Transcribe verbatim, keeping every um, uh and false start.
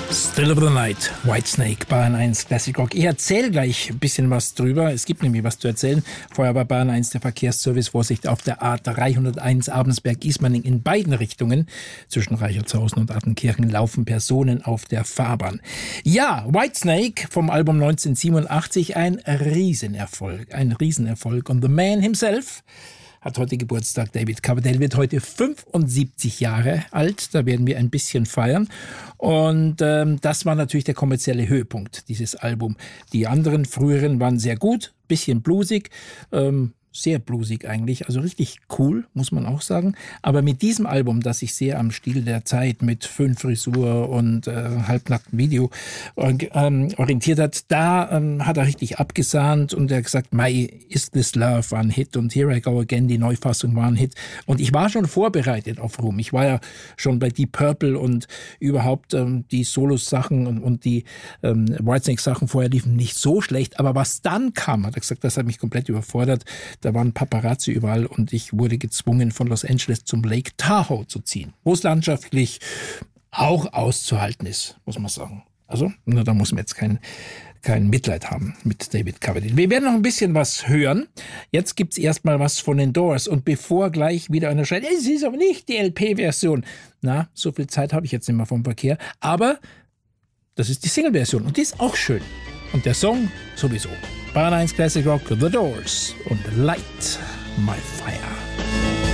Still of the Night, Whitesnake, Bayern eins Classic Rock. Ich erzähle gleich ein bisschen was drüber. Es gibt nämlich was zu erzählen. Vorher war Bayern eins der Verkehrsservice Vorsicht auf der A dreihunderteins Abensberg-Ismaning in beiden Richtungen. Zwischen Reichertshausen und Attenkirchen laufen Personen auf der Fahrbahn. Ja, Whitesnake vom Album neunzehnhundertsiebenundachtzig, ein Riesenerfolg, ein Riesenerfolg. Und the man himself hat heute Geburtstag. David Coverdale wird heute fünfundsiebzig Jahre alt. Da werden wir ein bisschen feiern. Und ähm, das war natürlich der kommerzielle Höhepunkt, dieses Album. Die anderen früheren waren sehr gut, bisschen bluesig, ähm, sehr bluesig eigentlich, also richtig cool, muss man auch sagen. Aber mit diesem Album, das sich sehr am Stil der Zeit mit Föhnfrisur und äh, halbnacktem Video ähm, orientiert hat, da ähm, hat er richtig abgesahnt und er hat gesagt, My Is This Love war ein Hit und Here I Go Again, die Neufassung war ein Hit. Und ich war schon vorbereitet auf Ruhm. Ich war ja schon bei Deep Purple und überhaupt ähm, die Solos-Sachen und, und die ähm, Whitesnake-Sachen vorher liefen nicht so schlecht. Aber was dann kam, hat er gesagt, das hat mich komplett überfordert. Da waren Paparazzi überall und ich wurde gezwungen, von Los Angeles zum Lake Tahoe zu ziehen, wo es landschaftlich auch auszuhalten ist, muss man sagen. Also, na, da muss man jetzt kein, kein Mitleid haben mit David Coverdale. Wir werden noch ein bisschen was hören. Jetzt gibt's erstmal was von den Doors. Und bevor gleich wieder einer schreit, es ist aber nicht die L P-Version. Na, so viel Zeit habe ich jetzt nicht mehr vom Verkehr. Aber das ist die Single-Version und die ist auch schön. Und der Song sowieso. Bayern eins Classic Rock, The Doors und Light My Fire.